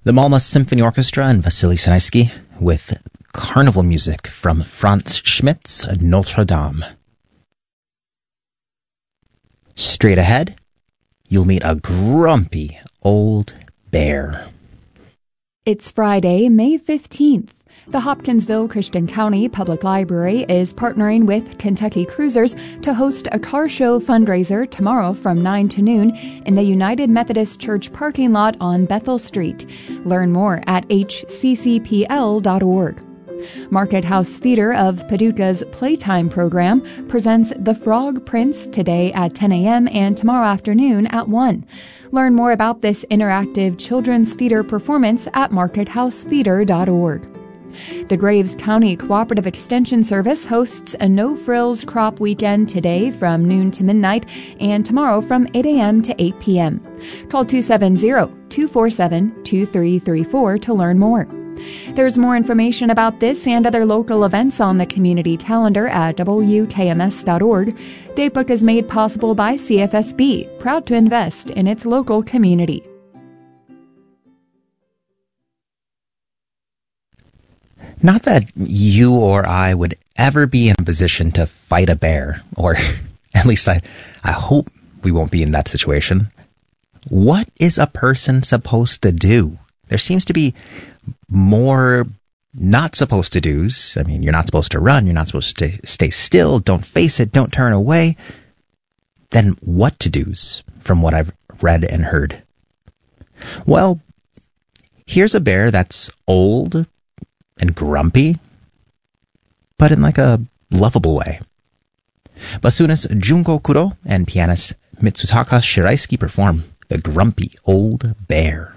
The Malmö Symphony Orchestra and Vasily Sanaisky with carnival music from Franz Schmidt's Notre Dame. Straight ahead, you'll meet a grumpy old bear. It's Friday, May 15th. The Hopkinsville Christian County Public Library is partnering with Kentucky Cruisers to host a car show fundraiser tomorrow from 9 to noon in the United Methodist Church parking lot on Bethel Street. Learn more at hccpl.org. Market House Theater of Paducah's Playtime program presents The Frog Prince today at 10 a.m. and tomorrow afternoon at 1. Learn more about this interactive children's theater performance at markethousetheater.org. The Graves County Cooperative Extension Service hosts a no-frills crop weekend today from noon to midnight and tomorrow from 8 a.m. to 8 p.m. Call 270-247-2334 to learn more. There's more information about this and other local events on the community calendar at wkms.org. Datebook is made possible by CFSB, proud to invest in its local community. Not that you or I would ever be in a position to fight a bear, or at least I hope we won't be in that situation. What is a person supposed to do? There seems to be more not supposed to do's. I mean, you're not supposed to run, you're not supposed to stay still, don't face it, don't turn away, than what to do's from what I've read and heard. Well, here's a bear that's old and grumpy, but in like a lovable way. Bassoonist Junko Kuro and pianist Mitsutaka Shiraisky perform The Grumpy Old Bear.